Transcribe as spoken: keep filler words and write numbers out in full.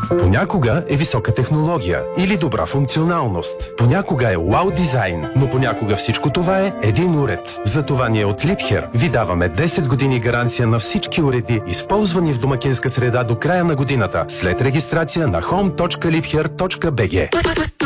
Понякога е висока технология или добра функционалност. Понякога е вау дизайн, но понякога всичко това е един уред. Затова ние от Liebherr ви даваме десет години гаранция на всички уреди, използвани в домакинска среда до края на годината, след регистрация на home точка liebherr точка b g.